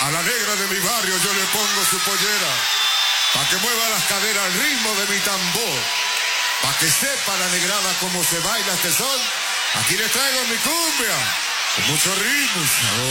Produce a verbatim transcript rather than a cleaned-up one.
A la negra de mi barrio yo le pongo su pollera, pa' que mueva las caderas al ritmo de mi tambor, pa' que sepa la negrada cómo se baila este son. Aquí les traigo mi cumbia, con mucho ritmo y sabor.